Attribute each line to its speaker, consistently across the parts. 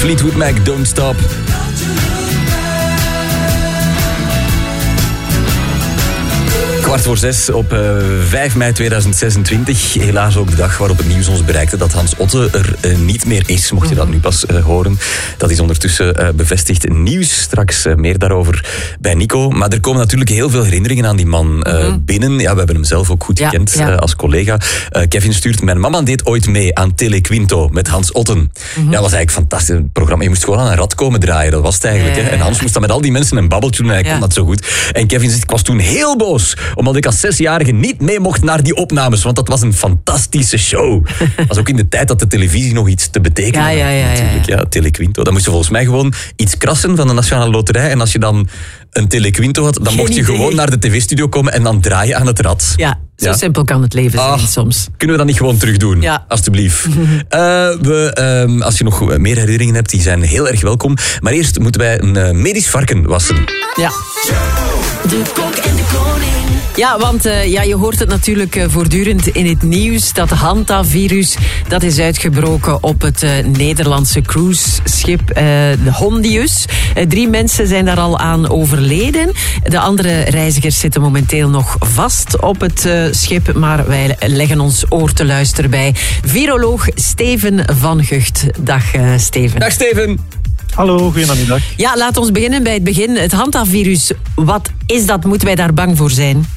Speaker 1: Fleetwood Mac, Don't Stop. Kwart voor 6 op 5 mei 2026. Helaas ook de dag waarop het nieuws ons bereikte dat Hans Otte er niet meer is. Mocht je dat nu pas horen. Dat is ondertussen bevestigd nieuws. Straks meer daarover bij Nico. Maar er komen natuurlijk heel veel herinneringen aan die man binnen. Ja, we hebben hem zelf ook goed gekend als collega. Kevin stuurt, mijn mama deed ooit mee aan Telequinto met Hans Otten. Ja, dat was eigenlijk een fantastisch programma. Je moest gewoon aan een rad komen draaien, dat was het eigenlijk. Hè. En Hans moest dan met al die mensen een babbeltje doen en hij kon dat zo goed. En Kevin zegt, ik was toen heel boos omdat ik als 6-jarige niet mee mocht naar die opnames, want dat was een fantastische show. Dat was ook in de tijd dat de televisie nog iets te betekenen had. Natuurlijk, ja, Telequinto. Dan moest je volgens mij gewoon iets krassen van de Nationale Loterij en als je dan een Telequinto had, dan mocht je gewoon naar de tv-studio komen en dan draaien aan het rad.
Speaker 2: Ja, zo simpel kan het leven zijn soms.
Speaker 1: Kunnen we dat niet gewoon terug doen? Ja. Alsjeblieft. Als je nog meer herinneringen hebt, die zijn heel erg welkom. Maar eerst moeten wij een medisch varken wassen.
Speaker 2: Ja.
Speaker 3: De Kok en de Koning.
Speaker 2: Ja, want je hoort het natuurlijk voortdurend in het nieuws. Dat Hantavirus, dat is uitgebroken op het Nederlandse cruiseschip de Hondius. 3 mensen zijn daar al aan overleden. De andere reizigers zitten momenteel nog vast op het schip. Maar wij leggen ons oor te luisteren bij viroloog Steven van Gucht. Dag Steven.
Speaker 1: Dag Steven.
Speaker 4: Hallo, goedemiddag.
Speaker 2: Ja, laat ons beginnen bij het begin. Het Hantavirus, wat is dat? Moeten wij daar bang voor zijn?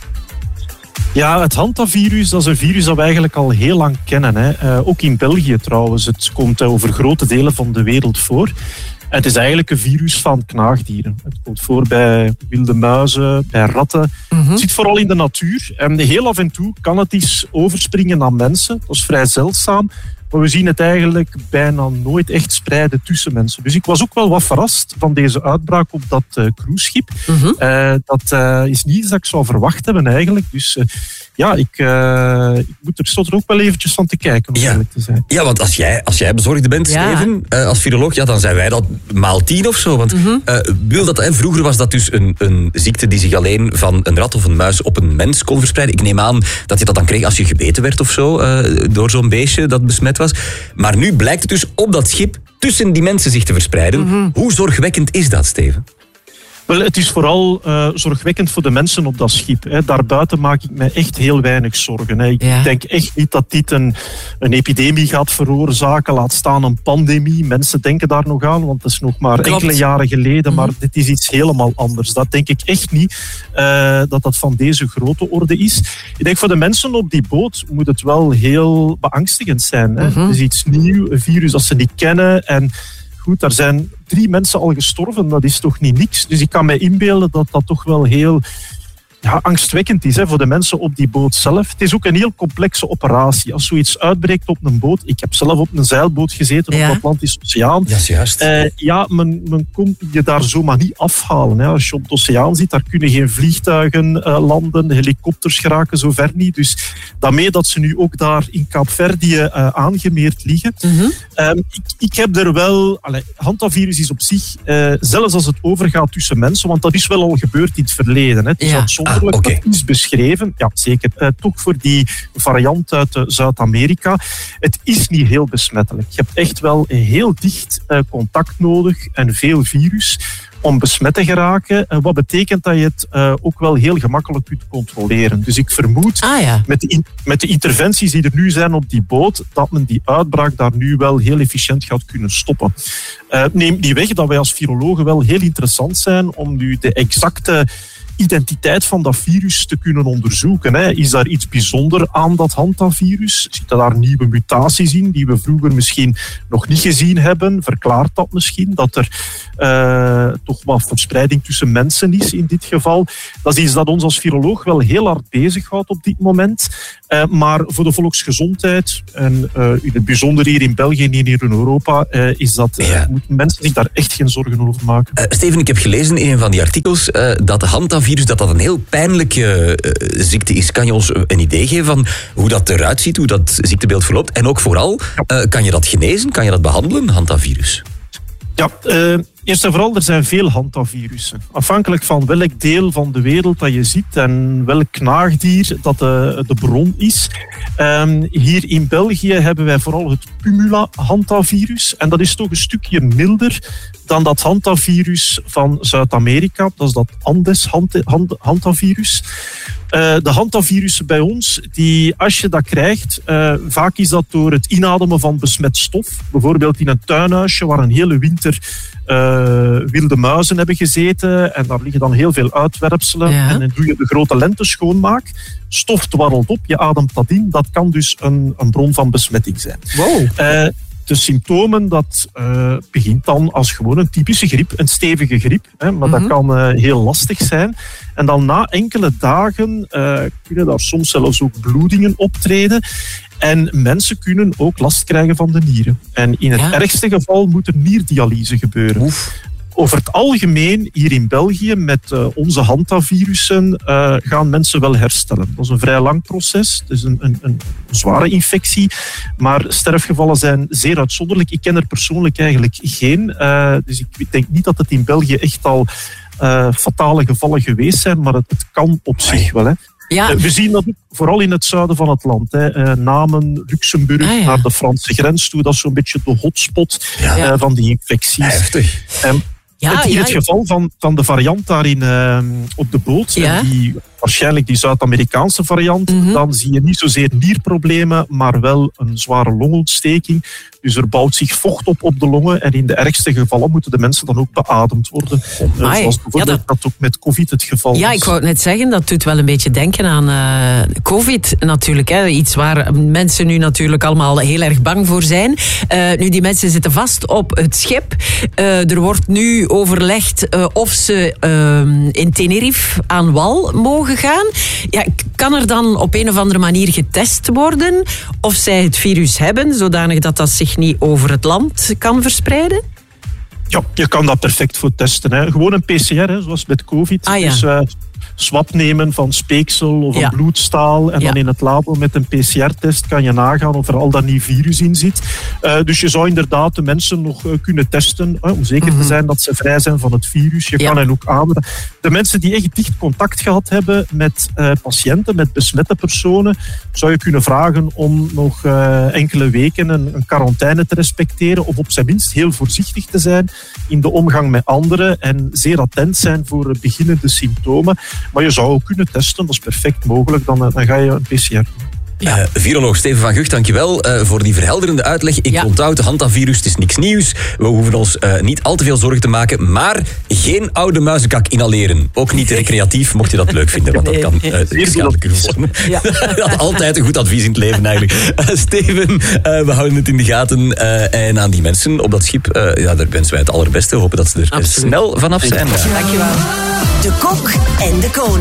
Speaker 4: Ja, het Hantavirus, dat is een virus dat we eigenlijk al heel lang kennen. Hè. Ook in België trouwens. Het komt over grote delen van de wereld voor. En het is eigenlijk een virus van knaagdieren. Het komt voor bij wilde muizen, bij ratten. Het zit vooral in de natuur. En heel af en toe kan het eens overspringen naar mensen. Dat is vrij zeldzaam. Maar we zien het eigenlijk bijna nooit echt spreiden tussen mensen. Dus ik was ook wel wat verrast van deze uitbraak op dat cruiseschip. Dat is niet iets dat ik zou verwacht hebben eigenlijk. Dus ik moet er stond er ook wel eventjes van te kijken, om eerlijk te zijn.
Speaker 1: Ja, want als jij bezorgd bent, Steven, als viroloog, dan zijn wij dat maal 10 of zo. Want vroeger was dat dus een ziekte die zich alleen van een rat of een muis op een mens kon verspreiden. Ik neem aan dat je dat dan kreeg als je gebeten werd of zo, door zo'n beestje dat besmet was. Maar nu blijkt het dus op dat schip tussen die mensen zich te verspreiden. Hoe zorgwekkend is dat, Steven?
Speaker 4: Wel, het is vooral zorgwekkend voor de mensen op dat schip. Hè. Daarbuiten maak ik mij echt heel weinig zorgen. Hè. Ik denk echt niet dat dit een epidemie gaat veroorzaken, laat staan een pandemie. Mensen denken daar nog aan, want dat is nog maar enkele jaren geleden. Maar dit is iets helemaal anders. Dat denk ik echt niet, dat van deze grote orde is. Ik denk voor de mensen op die boot moet het wel heel beangstigend zijn. Hè. Het is iets nieuws, een virus dat ze niet kennen. En goed, daar zijn 3 mensen al gestorven, dat is toch niet niks. Dus ik kan me inbeelden dat dat toch wel heel angstwekkend is voor de mensen op die boot zelf. Het is ook een heel complexe operatie. Als zoiets uitbreekt op een boot... Ik heb zelf op een zeilboot gezeten op de Atlantische Oceaan.
Speaker 1: Dat is juist.
Speaker 4: Men kon je daar zomaar niet afhalen. Hè. Als je op de oceaan zit, daar kunnen geen vliegtuigen landen, helikopters geraken zo ver niet. Dus daarmee dat ze nu ook daar in Kaapverdië aangemeerd liggen. Ik heb er wel... Hantavirus is op zich, zelfs als het overgaat tussen mensen, want dat is wel al gebeurd in het verleden. Hè. Het is uitzonderlijk, dat is beschreven. Ja, zeker. Toch voor die variant uit Zuid-Amerika. Het is niet heel besmettelijk. Je hebt echt wel heel dicht contact nodig en veel virus om besmet te geraken. Wat betekent dat je het ook wel heel gemakkelijk kunt controleren. Dus ik vermoed met de interventies die er nu zijn op die boot, dat men die uitbraak daar nu wel heel efficiënt gaat kunnen stoppen. Neemt niet weg dat wij als virologen wel heel interessant zijn om nu de exacte identiteit van dat virus te kunnen onderzoeken. Hè. Is daar iets bijzonders aan dat Hantavirus? Zitten daar nieuwe mutaties in die we vroeger misschien nog niet gezien hebben? Verklaart dat misschien dat er toch wat verspreiding tussen mensen is in dit geval? Dat is iets dat ons als viroloog wel heel hard bezighoudt op dit moment. Maar voor de volksgezondheid, en in het bijzonder hier in België en hier in Europa, is dat moeten mensen zich daar echt geen zorgen over maken.
Speaker 1: Steven, ik heb gelezen in een van die artikels dat Hantavirus dat een heel pijnlijke ziekte is. Kan je ons een idee geven van hoe dat eruit ziet, hoe dat ziektebeeld verloopt? En ook vooral, kan je dat genezen? Kan je dat behandelen, Hantavirus?
Speaker 4: Ja, Eerst en vooral, er zijn veel hantavirussen. Afhankelijk van welk deel van de wereld dat je ziet en welk knaagdier dat de bron is. Hier in België hebben wij vooral het Pumula-hantavirus. En dat is toch een stukje milder dan dat hantavirus van Zuid-Amerika. Dat is dat Andes-hantavirus. De hantavirussen bij ons, als je dat krijgt, vaak is dat door het inademen van besmet stof. Bijvoorbeeld in een tuinhuisje waar een hele winter wilde muizen hebben gezeten en daar liggen dan heel veel uitwerpselen. Ja. En dan doe je de grote lente schoonmaak. Stof dwarrelt op, je ademt dat in. Dat kan dus een bron van besmetting zijn.
Speaker 2: Wow.
Speaker 4: De symptomen, dat begint dan als gewoon een typische griep, een stevige griep. Maar dat kan heel lastig zijn. En dan na enkele dagen kunnen daar soms zelfs ook bloedingen optreden. En mensen kunnen ook last krijgen van de nieren. En in het ergste geval moet er nierdialyse gebeuren.
Speaker 1: Oef.
Speaker 4: Over het algemeen hier in België met onze hantavirussen gaan mensen wel herstellen. Dat is een vrij lang proces. Het is een zware infectie. Maar sterfgevallen zijn zeer uitzonderlijk. Ik ken er persoonlijk eigenlijk geen. Dus ik denk niet dat het in België echt al fatale gevallen geweest zijn. Maar het kan op zich wel. Hè.
Speaker 2: Ja.
Speaker 4: We zien dat ook vooral in het zuiden van het land. Namen, Luxemburg, naar de Franse grens toe. Dat is zo'n beetje de hotspot van die infecties.
Speaker 1: Heftig.
Speaker 4: In het geval van de variant daarin op de boot, waarschijnlijk die Zuid-Amerikaanse variant, dan zie je niet zozeer nierproblemen, maar wel een zware longontsteking. Dus er bouwt zich vocht op de longen en in de ergste gevallen moeten de mensen dan ook beademd worden. Zoals bijvoorbeeld dat ook met COVID het geval is.
Speaker 2: Ja, ik wou het net zeggen, dat doet wel een beetje denken aan COVID natuurlijk. Hè. Iets waar mensen nu natuurlijk allemaal heel erg bang voor zijn. Nu, die mensen zitten vast op het schip. Er wordt nu overlegd of ze in Tenerife aan wal mogen gaan. Ja, kan er dan op een of andere manier getest worden of zij het virus hebben, zodanig dat zich niet over het land kan verspreiden?
Speaker 4: Ja, je kan dat perfect voor testen. Hè. Gewoon een PCR, zoals met COVID. Dus swab nemen van speeksel of een bloedstaal en dan in het labo met een PCR-test kan je nagaan of er al dat nieuw virus in zit. Dus je zou inderdaad de mensen nog kunnen testen om zeker te zijn dat ze vrij zijn van het virus. Je kan hen ook aanraden. De mensen die echt dicht contact gehad hebben met patiënten, met besmette personen, zou je kunnen vragen om nog enkele weken een quarantaine te respecteren of op zijn minst heel voorzichtig te zijn in de omgang met anderen en zeer attent zijn voor beginnende symptomen. Maar je zou ook kunnen testen, dat is perfect mogelijk. Dan ga je een PCR doen.
Speaker 1: Viroloog Steven van Gucht, dankjewel voor die verhelderende uitleg. Ik onthoud, de hantavirus, het is niks nieuws. We hoeven ons niet al te veel zorgen te maken. Maar geen oude muizenkak inhaleren. Ook niet recreatief, mocht je dat leuk vinden. Want dat kan schadelijk worden. Dat is altijd een goed advies in het leven eigenlijk. Steven, we houden het in de gaten. En aan die mensen op dat schip, daar wensen wij het allerbeste. Hopen dat ze er snel vanaf zijn.
Speaker 2: Dankjewel.
Speaker 3: De Kok en de Koning.